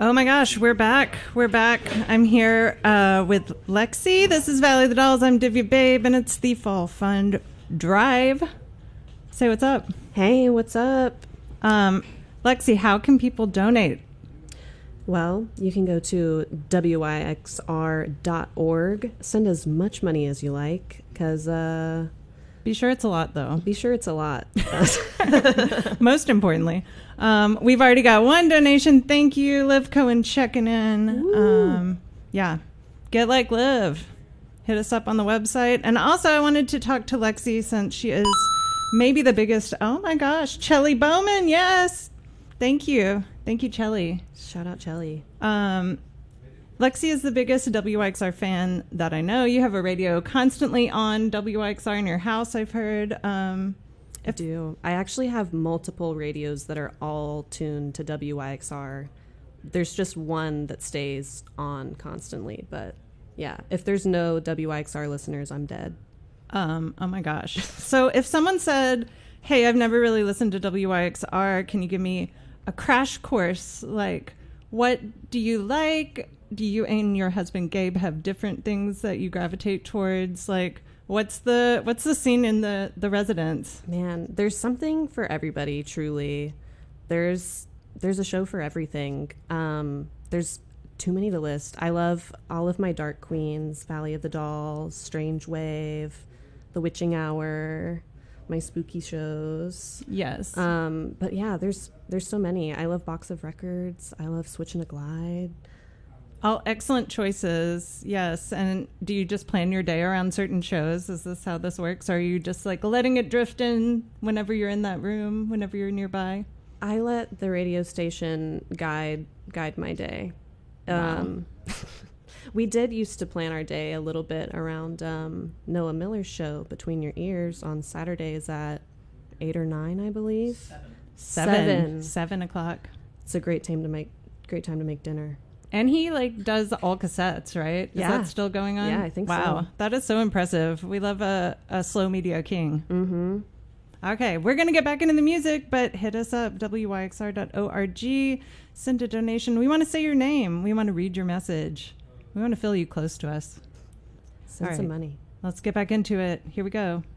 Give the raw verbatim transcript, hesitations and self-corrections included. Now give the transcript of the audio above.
Oh my gosh, we're back. We're back. I'm here uh, with Lexi. This is Valley of the Dolls. I'm Divya Babe, and it's the Fall Fund Drive. Say what's up. Hey, what's up? Um, Lexi, how can people donate? Well, you can go to W I X R dot org. Send as much money as you like, because... Uh, Be sure it's a lot, though. Be sure it's a lot. Most importantly. Um, we've already got one donation. Thank you, Liv Cohen, checking in. Um, yeah. Get like Liv. Hit us up on the website. And also, I wanted to talk to Lexi since she is maybe the biggest. Oh, my gosh. Chelly Bowman. Yes. Thank you. Thank you, Chelly. Shout out, Chelly. Um, Lexi is the biggest W I X R fan that I know. You have a radio constantly on W I X R in your house, I've heard. Um, I do. I actually have multiple radios that are all tuned to W I X R. There's just one that stays on constantly. But yeah, if there's no W I X R listeners, I'm dead. Um, oh my gosh. So if someone said, hey, I've never really listened to W I X R, can you give me a crash course? Like, what do you like? Do you and your husband Gabe have different things that you gravitate towards? Like, what's the what's the scene in the the residence? Man, there's something for everybody. Truly, there's there's a show for everything. Um, there's too many to list. I love all of my Dark Queens, Valley of the Dolls, Strange Wave, The Witching Hour, my spooky shows. Yes. Um, but yeah, there's there's so many. I love Box of Records. I love Switch and a Glide. All excellent choices, yes. And do you just plan your day around certain shows? Is this how this works? Or are you just like letting it drift in whenever you're in that room, whenever you're nearby? I let the radio station guide guide my day. Wow. Um, we did used to plan our day a little bit around um, Noah Miller's show, Between Your Ears, on Saturdays at eight or nine, I believe. Seven. Seven. Seven, Seven o'clock. It's a great time to make great time to make dinner. And he like does all cassettes, right? Is Yeah. that still going on? Yeah, I think wow. so. Wow, that is so impressive. We love a, a slow media king. Mm-hmm. Okay, we're going to get back into the music, but hit us up, W Y X R dot org. Send a donation. We want to say your name. We want to read your message. We want to feel you close to us. Send All some right. money. Let's get back into it. Here we go.